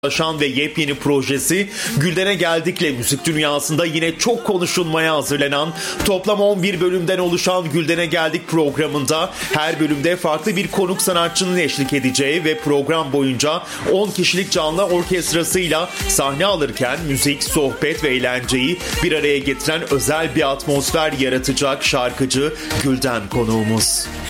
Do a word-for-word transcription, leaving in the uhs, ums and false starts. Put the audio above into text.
Ulaşan ve yepyeni projesi Güldene Geldik'le müzik dünyasında yine çok konuşulmaya hazırlanan toplam on bir bölümden oluşan Güldene Geldik programında her bölümde farklı bir konuk sanatçının eşlik edeceği ve program boyunca on kişilik canlı orkestrasıyla sahne alırken müzik, sohbet ve eğlenceyi bir araya getiren özel bir atmosfer yaratacak şarkıcı Gülden konuğumuz.